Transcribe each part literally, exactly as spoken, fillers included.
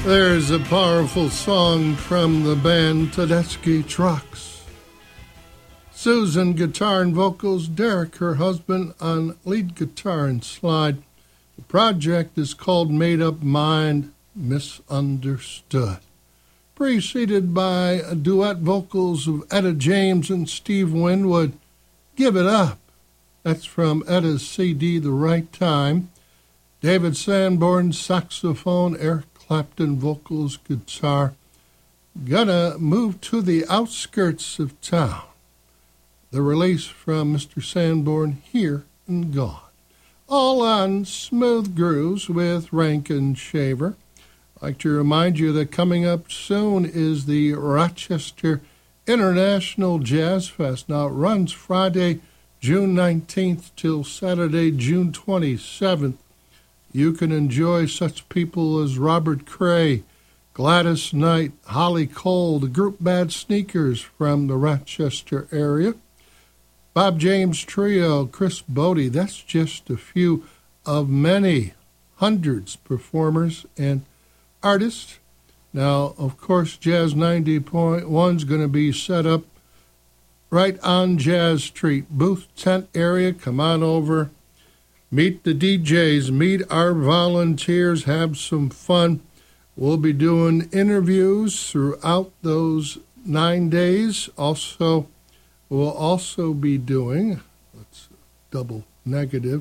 There's a powerful song from the band Tedeschi Trucks. Susan, guitar and vocals. Derek, her husband, on lead guitar and slide. The project is called Made Up Mind, Misunderstood. Preceded by duet vocals of Etta James and Steve Winwood, Give It Up. That's from Etta's C D, The Right Time. David Sanborn, saxophone. Eric Clapton, vocals, guitar. Gonna Move to the Outskirts of Town. The release from Mister Sanborn, Here and Gone. All on Smooth Grooves with Rankin Shaver. I'd like to remind you that coming up soon is the Rochester International Jazz Fest. Now it runs Friday, June nineteenth till Saturday, June twenty-seventh. You can enjoy such people as Robert Cray, Gladys Knight, Holly Cole, the group Bad Sneakers from the Rochester area, Bob James Trio, Chris Bodie. That's just a few of many hundreds performers and artists. Now, of course, Jazz ninety point one is going to be set up right on Jazz Street, booth tent area. Come on over. Meet the D Js, meet our volunteers, have some fun. We'll be doing interviews throughout those nine days. Also, we'll also be doing, let's double negative,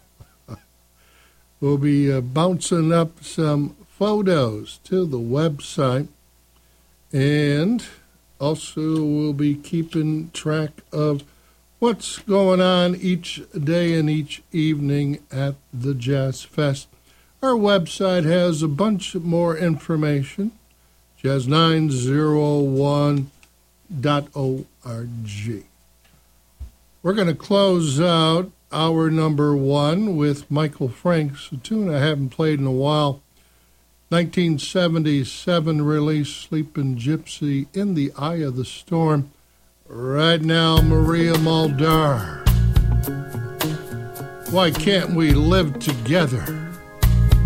we'll be uh, bouncing up some photos to the website. And also we'll be keeping track of what's going on each day and each evening at the Jazz Fest. Our website has a bunch more information, jazz nine oh one dot org. We're going to close out hour number one with Michael Franks, a tune I haven't played in a while. nineteen seventy-seven release, Sleepin' Gypsy, In the Eye of the Storm. Right now, Maria Muldaur. Why can't we live together?